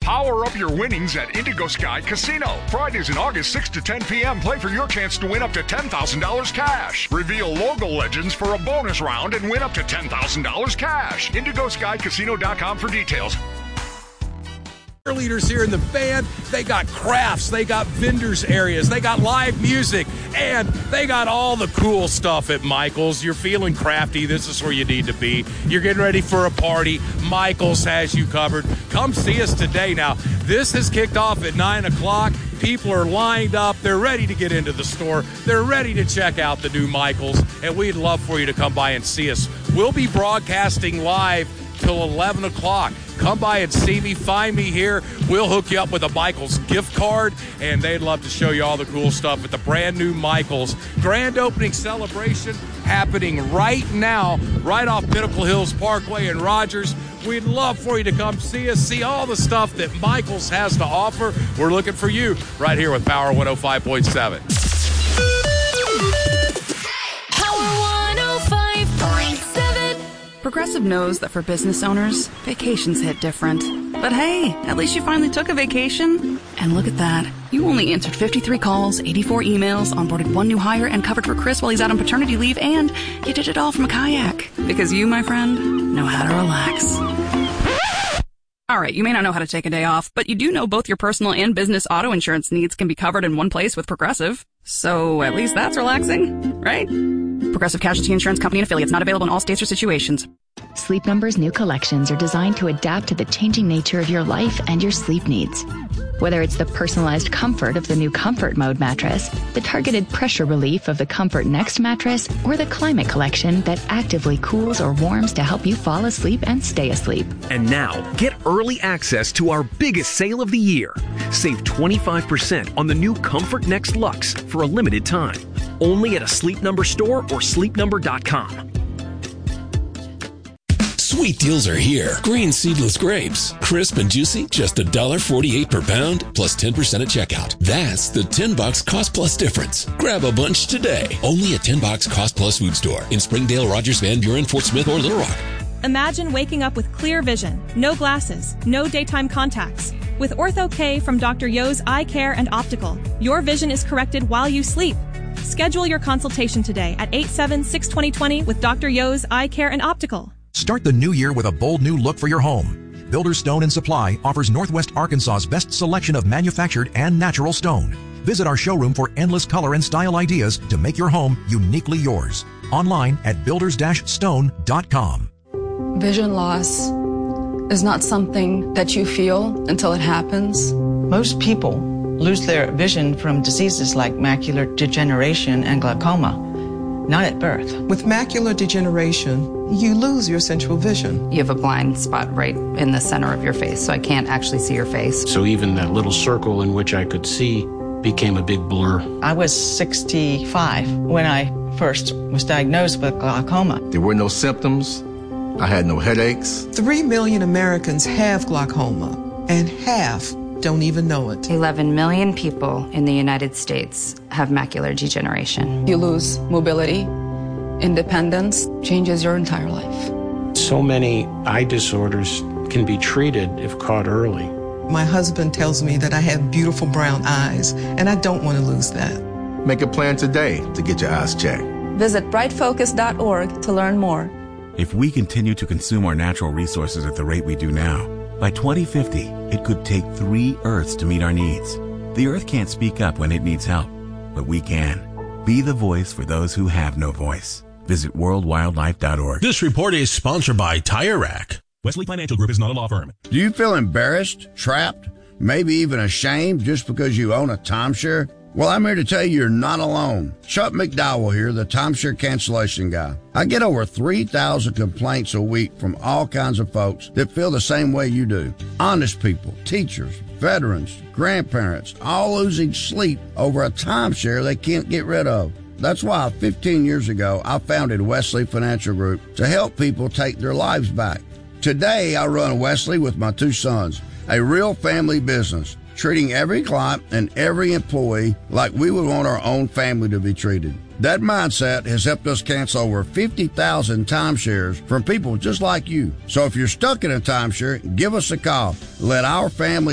Power up your winnings at Indigo Sky Casino. Fridays in August, 6 to 10 p.m. Play for your chance to win up to $10,000 cash. Reveal logo legends for a bonus round and win up to $10,000 cash. IndigoSkyCasino.com for details. Leaders here in the band, they got crafts, they got vendors areas, they got live music, and they got all the cool stuff at Michael's. You're feeling crafty, this is where you need to be. You're getting ready for a party, Michael's has you covered. Come see us today. Now, this has kicked off at 9 o'clock. People are lined up, they're ready to get into the store, they're ready to check out the new Michael's, and we'd love for you to come by and see us. We'll be broadcasting live till 11 o'clock. Come by and see me, find me here. We'll hook you up with a Michael's gift card, and they'd love to show you all the cool stuff at the brand new Michael's. Grand opening celebration happening right now, right off Pinnacle Hills Parkway in Rogers. We'd love for you to come see us, see all the stuff that Michael's has to offer. We're looking for you right here with Power 105.7. Progressive knows that for business owners, vacations hit different. But hey, at least you finally took a vacation. And look at that. You only answered 53 calls, 84 emails, onboarded one new hire, and covered for Chris while he's out on paternity leave, and you did it all from a kayak. Because you, my friend, know how to relax. All right, you may not know how to take a day off, but you do know both your personal and business auto insurance needs can be covered in one place with Progressive. So at least that's relaxing, right? Progressive Casualty Insurance Company and Affiliates, not available in all states or situations. Sleep Number's new collections are designed to adapt to the changing nature of your life and your sleep needs. Whether it's the personalized comfort of the new Comfort Mode mattress, the targeted pressure relief of the Comfort Next mattress, or the Climate Collection that actively cools or warms to help you fall asleep and stay asleep. And now, get early access to our biggest sale of the year. Save 25% on the new Comfort Next Luxe for a limited time. Only at a Sleep Number store or sleepnumber.com. Sweet deals are here. Green seedless grapes, crisp and juicy, just $1.48 per pound, plus 10% at checkout. That's the $10 cost plus difference. Grab a bunch today. Only at $10 cost plus food store in Springdale, Rogers, Van Buren, Fort Smith, or Little Rock. Imagine waking up with clear vision, no glasses, no daytime contacts. With Ortho-K from Dr. Yo's Eye Care and Optical, your vision is corrected while you sleep. Schedule your consultation today at 876-2020 with Dr. Yo's Eye Care and Optical. Start the new year with a bold new look for your home. Builder Stone & Supply offers Northwest Arkansas's best selection of manufactured and natural stone. Visit our showroom for endless color and style ideas to make your home uniquely yours. Online at builders-stone.com. Vision loss is not something that you feel until it happens. Most people lose their vision from diseases like macular degeneration and glaucoma, not at birth. With macular degeneration, you lose your central vision. You have a blind spot right in the center of your face, so I can't actually see your face. So even that little circle in which I could see became a big blur. I was 65 when I first was diagnosed with glaucoma. There were no symptoms. I had no headaches. 3 million Americans have glaucoma, and half don't even know it. 11 million people in the United States have macular degeneration. You lose mobility, independence, changes your entire life. So many eye disorders can be treated if caught early. My husband tells me that I have beautiful brown eyes, and I don't want to lose that. Make a plan today to get your eyes checked. Visit brightfocus.org to learn more. If we continue to consume our natural resources at the rate we do now, by 2050, it could take 3 Earths to meet our needs. The Earth can't speak up when it needs help, but we can. Be the voice for those who have no voice. Visit worldwildlife.org. This report is sponsored by Tire Rack. Wesley Financial Group is not a law firm. Do you feel embarrassed, trapped, maybe even ashamed just because you own a timeshare? Well, I'm here to tell you you're not alone. Chuck McDowell here, the timeshare cancellation guy. I get over 3,000 complaints a week from all kinds of folks that feel the same way you do. Honest people, teachers, veterans, grandparents, all losing sleep over a timeshare they can't get rid of. That's why 15 years ago, I founded Wesley Financial Group to help people take their lives back. Today, I run Wesley with my 2 sons, a real family business, treating every client and every employee like we would want our own family to be treated. That mindset has helped us cancel over 50,000 timeshares from people just like you. So if you're stuck in a timeshare, give us a call. Let our family